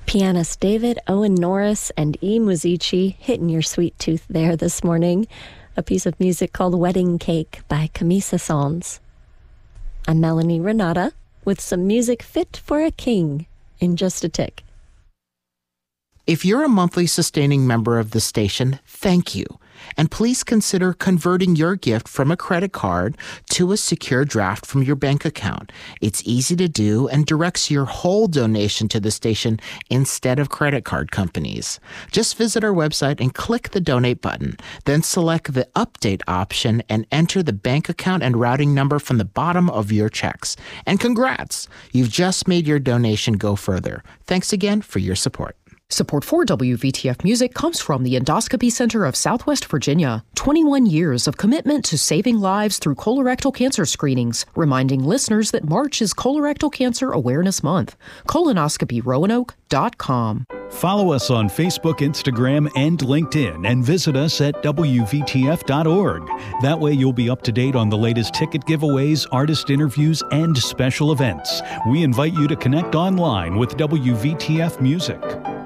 Pianist David Owen Norris and E. Musici hitting your sweet tooth there this morning. A piece of music called Wedding Cake by Camille Saint-Saëns. I'm Melanie Renata with some music fit for a king in just a tick. If you're a monthly sustaining member of the station, thank you. And please consider converting your gift from a credit card to a secure draft from your bank account. It's easy to do and directs your whole donation to the station instead of credit card companies. Just visit our website and click the donate button. Then select the update option and enter the bank account and routing number from the bottom of your checks. And congrats! You've just made your donation go further. Thanks again for your support. Support for WVTF Music comes from the Endoscopy Center of Southwest Virginia. 21 years of commitment to saving lives through colorectal cancer screenings, reminding listeners that March is Colorectal Cancer Awareness Month. Colonoscopyroanoke.com. Follow us on Facebook, Instagram, and LinkedIn, and visit us at WVTF.org. That way you'll be up to date on the latest ticket giveaways, artist interviews, and special events. We invite you to connect online with WVTF Music.